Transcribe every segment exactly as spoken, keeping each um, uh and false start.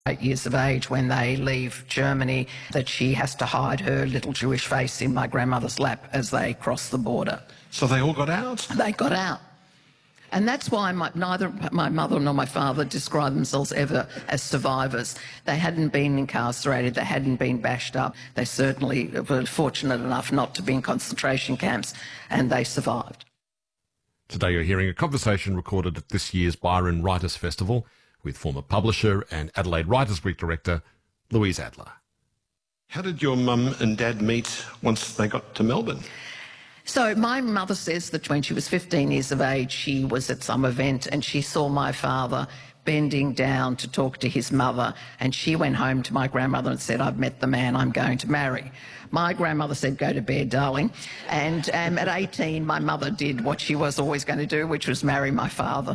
eight years of age when they leave Germany, that she has to hide her little Jewish face in my grandmother's lap as they cross the border. So they all got out? They got out. And that's why my, neither my mother nor my father described themselves ever as survivors. They hadn't been incarcerated, they hadn't been bashed up. They certainly were fortunate enough not to be in concentration camps, and they survived. Today you're hearing a conversation recorded at this year's Byron Writers Festival with former publisher and Adelaide Writers Week director Louise Adler. How did your mum and dad meet once they got to Melbourne? So my mother says that when she was fifteen years of age, she was at some event and she saw my father bending down to talk to his mother, and she went home to my grandmother and said, "I've met the man I'm going to marry." My grandmother said, "Go to bed, darling." And um, at eighteen, my mother did what she was always going to do, which was marry my father.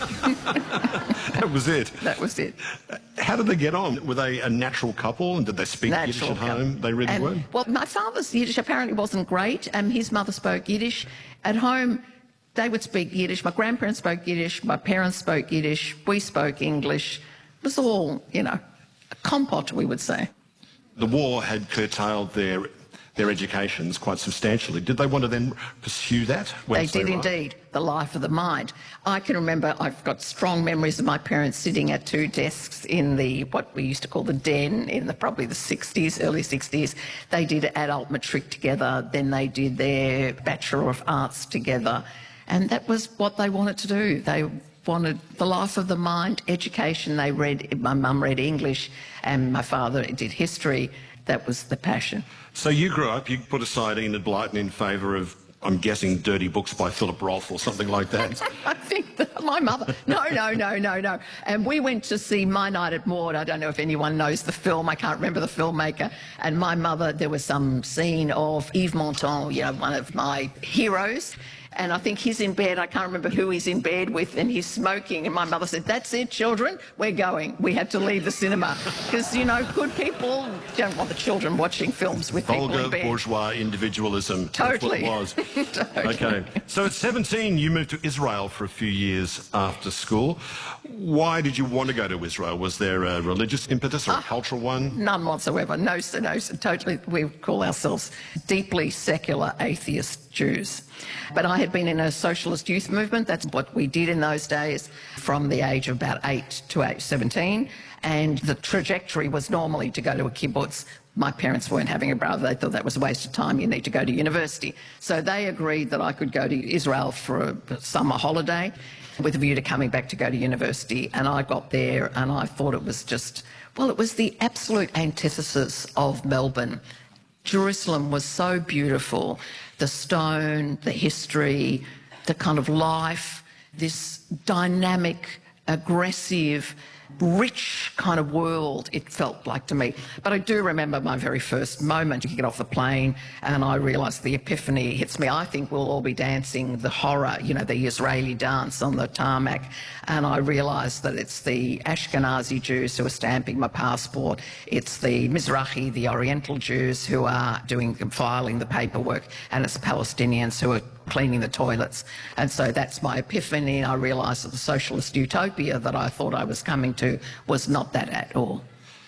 That was it? That was it. How did they get on? Were they a natural couple, and did they speak natural Yiddish at home? Couple. They really um, were? Well, my father's Yiddish apparently wasn't great. Um, his mother spoke Yiddish. At home, they would speak Yiddish. My grandparents spoke Yiddish. My parents spoke Yiddish. We spoke English. It was all, you know, a compote, we would say. The war had curtailed their their educations quite substantially. Did they want to then pursue that? They did indeed, the life of the mind. I can remember, I've got strong memories of my parents sitting at two desks in the, what we used to call the den, in the probably the sixties, early sixties. They did adult matric together, then they did their Bachelor of Arts together. And that was what they wanted to do. They wanted the life of the mind, education. They read, my mum read English and my father did history. That was the passion. So you grew up, you put aside Enid Blyton in favour of, I'm guessing, dirty books by Philip Roth or something like that. I think that my mother, no, no, no, no, no. And we went to see My Night at Maud. I don't know if anyone knows the film. I can't remember the filmmaker. And my mother, there was some scene of Yves Montand, you know, one of my heroes. And I think he's in bed. I can't remember who he's in bed with, and he's smoking. And my mother said, "That's it, children, we're going." We had to leave the cinema because, you know, good people don't want the children watching films with Vulgar people in bed. bourgeois individualism. Totally. That's what it was. Totally. Okay. So at seventeen, you moved to Israel for a few years after school. Why did you want to go to Israel? Was there a religious impetus or a uh, cultural one? None whatsoever. No, sir, no, sir. Totally. We call ourselves deeply secular atheist Jews. But I had been in a socialist youth movement. That's what we did in those days from the age of about eight to age seventeen. And the trajectory was normally to go to a kibbutz. My parents weren't having a brother. They thought that was a waste of time. You need to go to university. So they agreed that I could go to Israel for a summer holiday with a view to coming back to go to university. And I got there and I thought it was just, well, it was the absolute antithesis of Melbourne. Jerusalem was so beautiful. The stone, the history, the kind of life, this dynamic, aggressive, rich kind of world, it felt like to me. But I do remember my very first moment. You get off the plane and I realised the epiphany hits me. I think we'll all be dancing the horror, you know, the Israeli dance on the tarmac. And I realised that it's the Ashkenazi Jews who are stamping my passport. It's the Mizrahi, the Oriental Jews who are doing, filing the paperwork. And it's the Palestinians who are cleaning the toilets. And so that's my epiphany. I realised that the socialist utopia that I thought I was coming to was not that at all.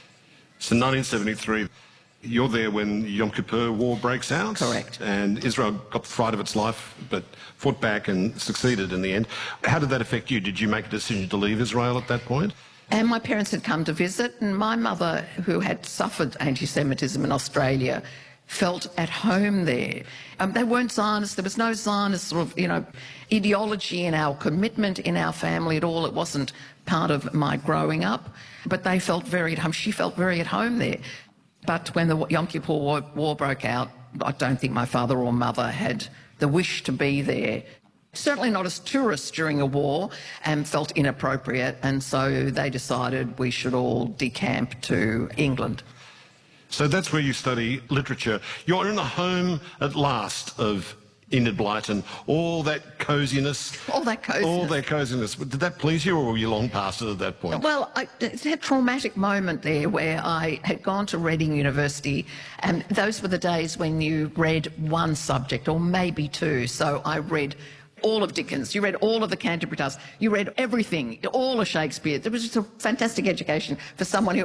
So nineteen seventy-three, you're there when the Yom Kippur War breaks out. Correct. And Israel got the fright of its life, but fought back and succeeded in the end. How did that affect you? Did you make a decision to leave Israel at that point? And my parents had come to visit, and my mother, who had suffered anti-Semitism in Australia, felt at home there. Um, they weren't Zionists. There was no Zionist sort of, you know, ideology in our commitment in our family at all. It wasn't part of my growing up, but they felt very at home. She felt very at home there. But when the Yom Kippur War, war broke out, I don't think my father or mother had the wish to be there. Certainly not as tourists during a war, and felt inappropriate, and so they decided we should all decamp to England. So that's where you study literature. You're in the home at last of Enid Blyton, all that coziness. All that coziness. All that coziness. Did that please you, or were you long past it at that point? Well, I, it's a traumatic moment there where I had gone to Reading University, and those were the days when you read one subject, or maybe two. So I read all of Dickens, you read all of the Canterbury Tales, you read everything, all of Shakespeare. It was just a fantastic education for someone who